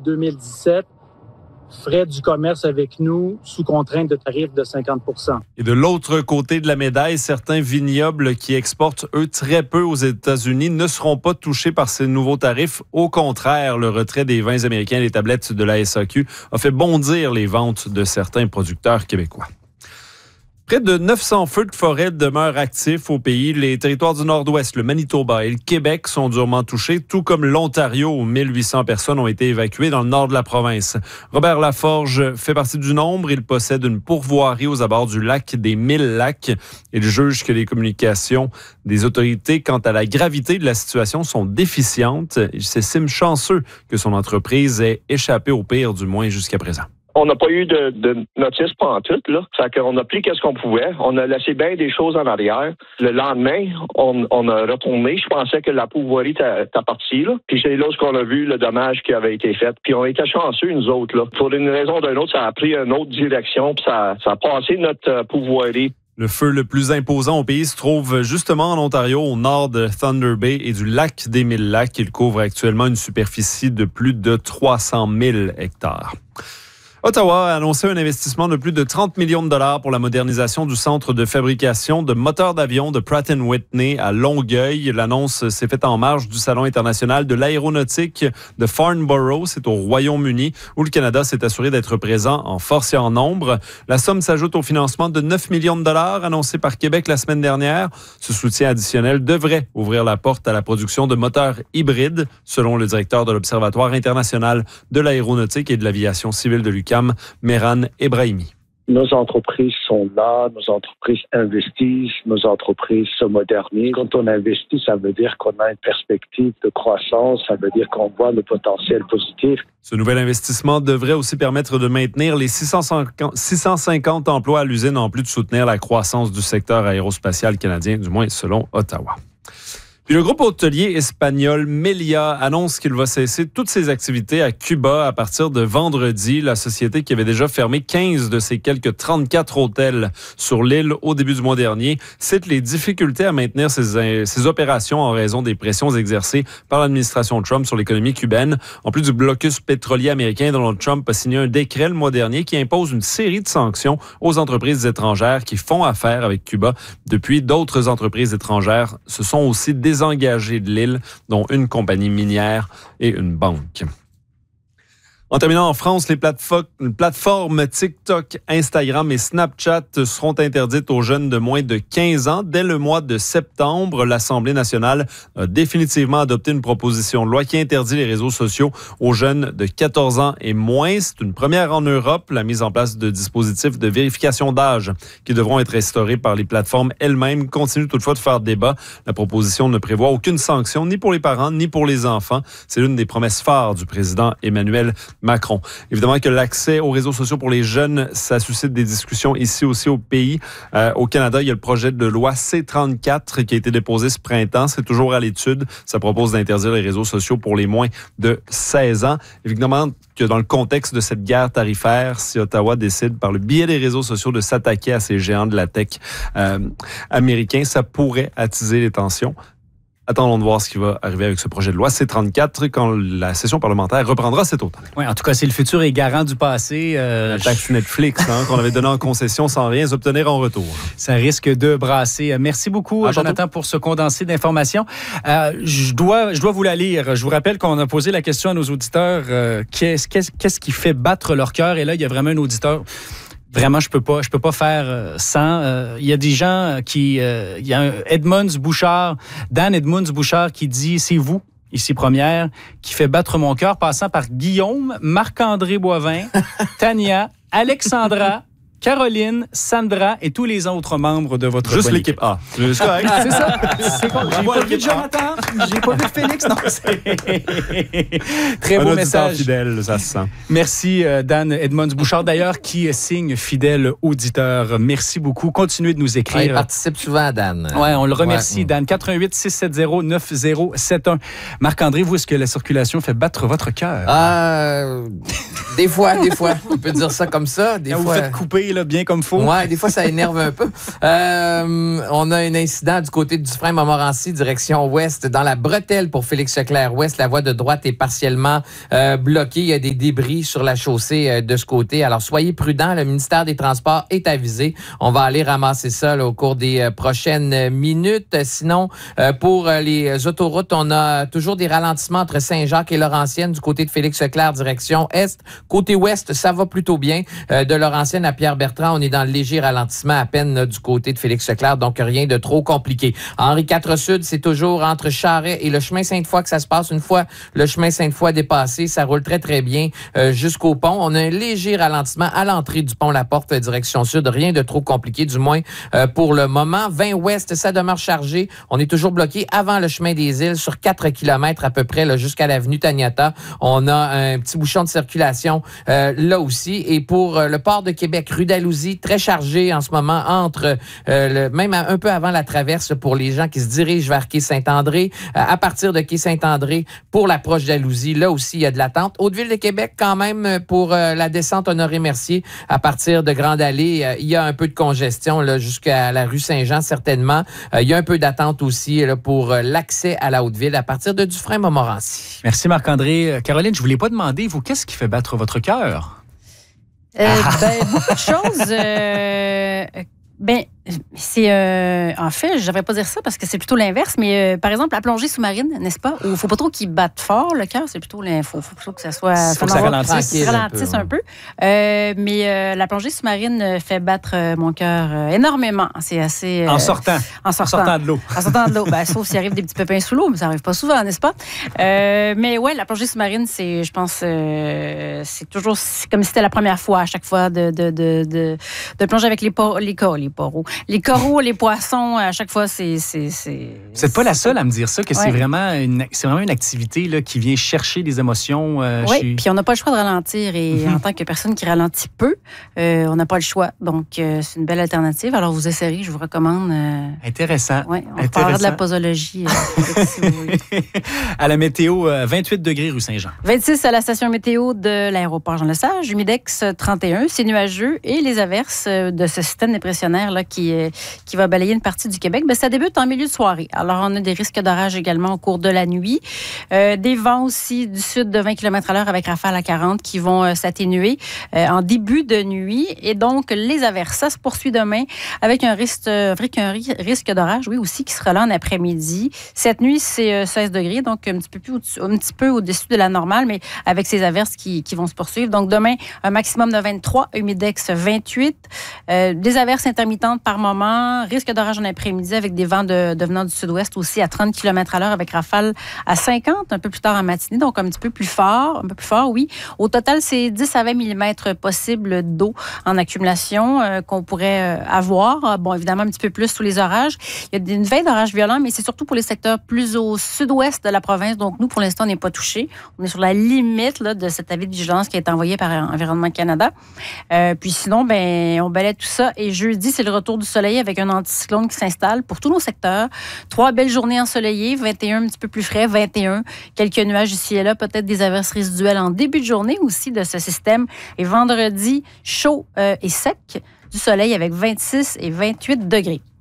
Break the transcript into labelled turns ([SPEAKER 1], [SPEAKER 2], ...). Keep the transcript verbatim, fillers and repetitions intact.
[SPEAKER 1] deux mille dix-sept ferait du commerce avec nous sous contrainte de tarifs de cinquante pour cent.
[SPEAKER 2] Et de l'autre côté de la médaille, certains vignobles qui exportent, eux, très peu aux États-Unis ne seront pas touchés par ces nouveaux tarifs. Au contraire, le retrait des vins américains et les tablettes de la S A Q a fait bondir les ventes de certains producteurs québécois. Près de neuf cents feux de forêt demeurent actifs au pays. Les territoires du Nord-Ouest, le Manitoba et le Québec sont durement touchés, tout comme l'Ontario où mille huit cents personnes ont été évacuées dans le nord de la province. Robert Laforge fait partie du nombre. Il possède une pourvoirie aux abords du lac des Mille Lacs. Il juge que les communications des autorités quant à la gravité de la situation sont déficientes. Il s'estime chanceux que son entreprise ait échappé au pire, du moins jusqu'à présent.
[SPEAKER 3] On n'a pas eu de, de notice pantoute, là. Ça fait qu'on a pris qu'est-ce qu'on pouvait. On a laissé bien des choses en arrière. Le lendemain, on, on a retourné. Je pensais que la pourvoirie était partie, là. Puis c'est là qu'on a vu le dommage qui avait été fait. Puis on était chanceux, nous autres, là. Pour une raison ou d'une autre, ça a pris une autre direction. Puis ça, ça a passé notre pourvoirie.
[SPEAKER 2] Le feu le plus imposant au pays se trouve justement en Ontario, au nord de Thunder Bay et du lac des Mille Lacs. Il couvre actuellement une superficie de plus de trois cent mille hectares. Ottawa a annoncé un investissement de plus de trente millions de dollars pour la modernisation du centre de fabrication de moteurs d'avion de Pratt and Whitney à Longueuil. L'annonce s'est faite en marge du Salon international de l'aéronautique de Farnborough. C'est au Royaume-Uni où le Canada s'est assuré d'être présent en force et en nombre. La somme s'ajoute au financement de neuf millions de dollars annoncé par Québec la semaine dernière. Ce soutien additionnel devrait ouvrir la porte à la production de moteurs hybrides, selon le directeur de l'Observatoire international de l'aéronautique et de l'aviation civile de l'U Q A M, Mehran Ebrahimi.
[SPEAKER 4] Nos entreprises sont là, nos entreprises investissent, nos entreprises se modernisent. Quand on investit, ça veut dire qu'on a une perspective de croissance, ça veut dire qu'on voit le potentiel positif.
[SPEAKER 2] Ce nouvel investissement devrait aussi permettre de maintenir les six cent cinquante emplois à l'usine, en plus de soutenir la croissance du secteur aérospatial canadien, du moins selon Ottawa. Puis le groupe hôtelier espagnol Meliá annonce qu'il va cesser toutes ses activités à Cuba à partir de vendredi. La société, qui avait déjà fermé quinze de ses quelques trente-quatre hôtels sur l'île au début du mois dernier, cite les difficultés à maintenir ses, ses opérations en raison des pressions exercées par l'administration Trump sur l'économie cubaine. En plus du blocus pétrolier américain, Donald Trump a signé un décret le mois dernier qui impose une série de sanctions aux entreprises étrangères qui font affaire avec Cuba. Depuis, d'autres entreprises étrangères se sont aussi désengagées engagés de l'île, dont une compagnie minière et une banque. En terminant en France, les plateformes TikTok, Instagram et Snapchat seront interdites aux jeunes de moins de quinze ans. Dès le mois de septembre, l'Assemblée nationale a définitivement adopté une proposition de loi qui interdit les réseaux sociaux aux jeunes de quatorze ans et moins. C'est une première en Europe, la mise en place de dispositifs de vérification d'âge qui devront être instaurés par les plateformes elles-mêmes continue toutefois de faire débat. La proposition ne prévoit aucune sanction ni pour les parents ni pour les enfants. C'est l'une des promesses phares du président Emmanuel Macron. Évidemment que l'accès aux réseaux sociaux pour les jeunes, ça suscite des discussions ici aussi au pays. Euh, au Canada, il y a le projet de loi C trente-quatre qui a été déposé ce printemps. C'est toujours à l'étude. Ça propose d'interdire les réseaux sociaux pour les moins de seize ans. Évidemment que dans le contexte de cette guerre tarifaire, si Ottawa décide par le biais des réseaux sociaux de s'attaquer à ces géants de la tech euh, américains, ça pourrait attiser les tensions. Attendons de voir ce qui va arriver avec ce projet de loi C trente-quatre quand la session parlementaire reprendra cet automne.
[SPEAKER 5] Oui, en tout cas, si le futur est garant du passé. Euh,
[SPEAKER 2] la taxe Netflix hein, qu'on avait donnée en concession sans rien obtenir en retour.
[SPEAKER 5] Ça risque de brasser. Merci beaucoup, à Jonathan, tantôt. Pour ce condensé d'informations. Euh, je dois, je dois vous la lire. Je vous rappelle qu'on a posé la question à nos auditeurs euh, qu'est-ce, qu'est-ce, qu'est-ce qui fait battre leur cœur? Et là, il y a vraiment un auditeur. Vraiment, je peux pas, je peux pas faire sans. Euh, il y a des gens qui, euh, il y a un Edmunds Bouchard, Dan Edmunds Bouchard qui dit c'est vous. Ici première, qui fait battre mon cœur, passant par Guillaume, Marc-André Boivin, Tania, Alexandra, Caroline, Sandra et tous les autres membres de votre
[SPEAKER 2] Juste l'équipe A.
[SPEAKER 5] C'est ça. C'est quoi? J'ai pas vu de Jonathan. J'ai pas vu de Félix. Non, c'est... Très beau message.
[SPEAKER 2] Fidèle, ça se sent.
[SPEAKER 5] Merci, Dan Edmunds Bouchard, d'ailleurs, qui signe fidèle auditeur. Merci beaucoup. Continuez de nous écrire.
[SPEAKER 6] Ouais, il participe souvent, Dan.
[SPEAKER 5] Oui, on le remercie, ouais. Dan. quatre un huit six sept zéro neuf zéro sept un. Marc-André, vous, est-ce que la circulation fait battre votre cœur?
[SPEAKER 6] Euh... Des fois, des fois. On peut dire ça comme ça. Des
[SPEAKER 5] Quand
[SPEAKER 6] fois,
[SPEAKER 5] vous faites couper là, bien comme faut.
[SPEAKER 6] Ouais, des fois, ça énerve un peu. Euh, on a un incident du côté de Dufresne-Montmorency, direction ouest, dans la bretelle pour Félix-Leclerc-Ouest. La voie de droite est partiellement euh, bloquée. Il y a des débris sur la chaussée euh, de ce côté. Alors, soyez prudents. Le ministère des Transports est avisé. On va aller ramasser ça là, au cours des euh, prochaines minutes. Sinon, euh, pour euh, les autoroutes, on a toujours des ralentissements entre Saint-Jacques et Laurentienne du côté de Félix-Leclerc, direction est. Côté ouest, ça va plutôt bien. Euh, de Laurentienne à Pierre-Bertrand, on est dans le léger ralentissement à peine là, du côté de Félix-Leclerc, donc rien de trop compliqué. Henri quatre Sud, c'est toujours entre Charest et le chemin Sainte-Foy que ça se passe. Une fois le chemin Sainte-Foy dépassé, ça roule très, très bien euh, jusqu'au pont. On a un léger ralentissement à l'entrée du pont La Porte, direction sud. Rien de trop compliqué, du moins euh, pour le moment. vingt ouest, ça demeure chargé. On est toujours bloqué avant le chemin des Îles sur quatre kilomètres à peu près là, jusqu'à l'avenue Taniata. On a un petit bouchon de circulation euh, là aussi. Et pour euh, le port de Québec, rue d'Alousie, très chargé en ce moment entre, euh, le, même un peu avant la traverse pour les gens qui se dirigent vers Quai-Saint-André. Euh, à partir de Quai-Saint-André, pour l'approche d'Alousie, là aussi, il y a de l'attente. Haute-Ville de Québec, quand même, pour euh, la descente Honoré-Mercier, à partir de Grande Allée, euh, il y a un peu de congestion là, jusqu'à la rue Saint-Jean, certainement. Euh, il y a un peu d'attente aussi là, pour euh, l'accès à la Haute-Ville à partir de Dufresne-Montmorency.
[SPEAKER 5] Merci Marc-André. Caroline, je ne vous l'ai pas demandé, vous, qu'est-ce qui fait battre votre cœur?
[SPEAKER 7] Euh, ben, beaucoup de choses. Euh, ben, c'est... Euh, en fait, je ne devrais pas dire ça parce que c'est plutôt l'inverse, mais euh, par exemple, la plongée sous-marine, n'est-ce pas? Où il ne faut pas trop qu'il batte fort, le cœur, c'est plutôt... Il faut, faut plutôt que ça soit...
[SPEAKER 5] Il faut que ça ralentisse,
[SPEAKER 7] ralentisse un peu. Un peu. Euh, mais euh, la plongée sous-marine fait battre euh, mon cœur euh, énormément. C'est assez... Euh,
[SPEAKER 5] en sortant.
[SPEAKER 7] En sortant.
[SPEAKER 5] En sortant de l'eau.
[SPEAKER 7] En sortant de l'eau. Ben, sauf s'il arrive des petits pépins sous l'eau, mais ça n'arrive pas souvent, n'est-ce pas? Euh, mais ouais, la plongée sous-marine, c'est, je pense, euh, c'est toujours c'est comme si c'était la première fois à chaque fois de, de, de, de, de plonger avec les, por- les, cor- les poros. Les coraux, les poissons, à chaque fois, c'est... c'est, c'est
[SPEAKER 5] Vous n'êtes pas la seule à me dire ça, que
[SPEAKER 7] ouais.
[SPEAKER 5] c'est, vraiment une, c'est vraiment une activité là, qui vient chercher des émotions. Euh,
[SPEAKER 7] oui,
[SPEAKER 5] chez...
[SPEAKER 7] puis on n'a pas le choix de ralentir. Et mm-hmm. en tant que personne qui ralentit peu, euh, on n'a pas le choix. Donc, euh, c'est une belle alternative. Alors, vous essayerez, je vous recommande. Euh...
[SPEAKER 5] Intéressant.
[SPEAKER 7] Oui, on Intéressant. parlera de la posologie. Euh, si vous voulez.
[SPEAKER 5] À la météo, euh, vingt-huit degrés rue Saint-Jean.
[SPEAKER 7] vingt-six à la station météo de l'aéroport Jean-Lesage. Humidex trente et un, c'est nuageux. Et les averses de ce système dépressionnaire là, qui, euh, qui va balayer une partie du Québec, bien, ça débute en milieu de soirée. Alors, on a des risques d'orage également au cours de la nuit. Euh, des vents aussi du sud de vingt kilomètres à l'heure avec rafales à quarante qui vont euh, s'atténuer euh, en début de nuit. Et donc, les averses, ça se poursuit demain avec un risque, avec un risque d'orage, oui, aussi, qui sera là en après-midi. Cette nuit, c'est euh, seize degrés, donc un petit peu, plus au- un petit peu au-dessus de la normale, mais avec ces averses qui, qui vont se poursuivre. Donc, demain, un maximum de vingt-trois, humidex vingt-huit. Euh, des averses intermittentes par moment, risque d'orage en après-midi avec des vents de, de venant du sud-ouest aussi à trente kilomètres à l'heure avec rafale à cinquante, un peu plus tard en matinée, donc un petit peu plus fort, un peu plus fort, oui. Au total, c'est dix à vingt millimètres possible d'eau en accumulation euh, qu'on pourrait euh, avoir. Bon, évidemment, un petit peu plus sous les orages. Il y a une veille d'orage violent, mais c'est surtout pour les secteurs plus au sud-ouest de la province. Donc, nous, pour l'instant, on n'est pas touchés. On est sur la limite là, de cet avis de vigilance qui a été envoyé par Environnement Canada. Euh, puis sinon, ben, on balaie tout ça. Et jeudi, c'est le retour du soleil avec un anticyclone qui s'installe pour tous nos secteurs. Trois belles journées ensoleillées, vingt et un un petit peu plus frais, vingt et un, quelques nuages ici et là, peut-être des averses résiduelles en début de journée aussi de ce système. Et vendredi, chaud euh, et sec, du soleil avec vingt-six et vingt-huit degrés.